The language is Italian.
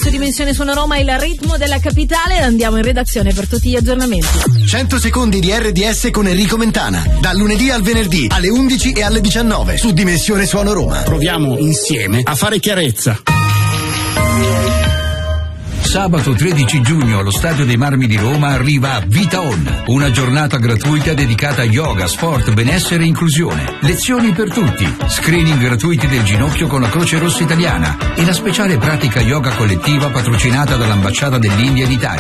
su Dimensione Suono Roma, il ritmo della capitale. Andiamo in redazione per tutti gli aggiornamenti. 100 secondi di RDS con Enrico Mentana, dal lunedì al venerdì alle 11 e alle 19 su Dimensione Suono Roma. Proviamo insieme a fare chiarezza. Sabato 13 giugno allo Stadio dei Marmi di Roma arriva Vita On, una giornata gratuita dedicata a yoga, sport, benessere e inclusione. Lezioni per tutti, screening gratuiti del ginocchio con la Croce Rossa Italiana e la speciale pratica yoga collettiva patrocinata dall'Ambasciata dell'India in Italia.